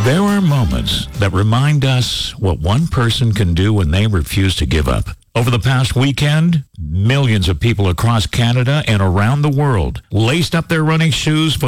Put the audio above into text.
There are moments that remind us what one person can do when they refuse to give up. Over the past weekend, millions of people across Canada and around the world laced up their running shoes for